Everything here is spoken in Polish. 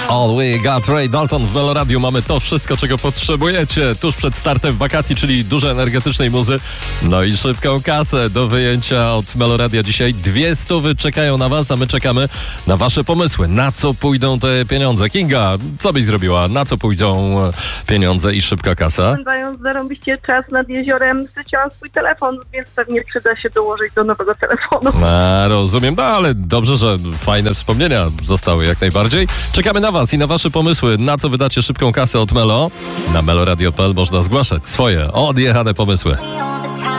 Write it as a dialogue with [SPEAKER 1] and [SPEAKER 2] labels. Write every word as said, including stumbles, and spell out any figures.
[SPEAKER 1] All We Got Ray Dalton w Meloradiu. Mamy to wszystko, czego potrzebujecie tuż przed startem wakacji, czyli dużo energetycznej muzy, no i szybką kasę do wyjęcia od Meloradia dzisiaj. Dwie stówy czekają na was, a my czekamy na wasze pomysły. Na co pójdą te pieniądze? Kinga, co byś zrobiła? Na co pójdą pieniądze i szybka kasa?
[SPEAKER 2] Spędzając zarąbiście czas nad jeziorem, straciłam swój telefon, więc pewnie przyda się dołożyć do nowego telefonu.
[SPEAKER 1] A, rozumiem, no ale dobrze, że fajne wspomnienia zostały jak najbardziej. Czekamy na was i na wasze pomysły, na co wydacie szybką kasę od Melo. Na meloradio kropka p l można zgłaszać swoje odjechane pomysły.